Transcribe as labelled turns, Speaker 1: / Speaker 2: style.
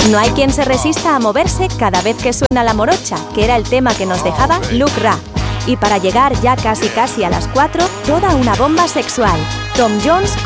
Speaker 1: No hay quien se resista a moverse cada vez que suena la morocha, que era el tema que nos dejaba Luke Ra. Y para llegar ya casi a las 4, toda una bomba sexual. Tom Jones